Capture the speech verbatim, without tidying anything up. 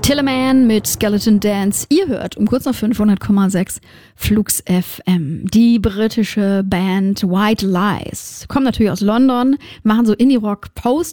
Tillerman mit Skeleton Dance. Ihr hört um kurz nach fünfhundert Komma sechs Flux F M. Die britische Band White Lies kommen natürlich aus London, machen so Indie-Rock, Post